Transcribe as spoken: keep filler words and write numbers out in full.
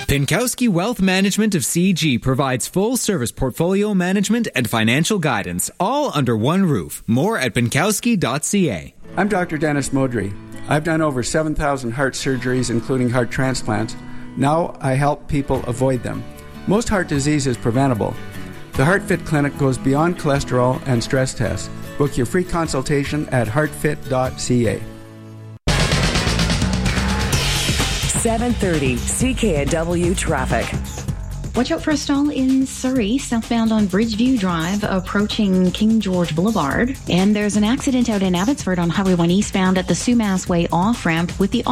Pinkowski Wealth Management of C G provides full-service portfolio management and financial guidance, all under one roof. More at pinkowski dot c a. I'm Doctor Dennis Modry. I've done over seven thousand heart surgeries, including heart transplants. Now I help people avoid them. Most heart disease is preventable. The HeartFit Clinic goes beyond cholesterol and stress tests. Book your free consultation at heart fit dot c a. seven thirty C K W traffic. Watch out for a stall in Surrey, southbound on Bridgeview Drive, approaching King George Boulevard. And there's an accident out in Abbotsford on Highway one eastbound at the Sumas Way off-ramp with the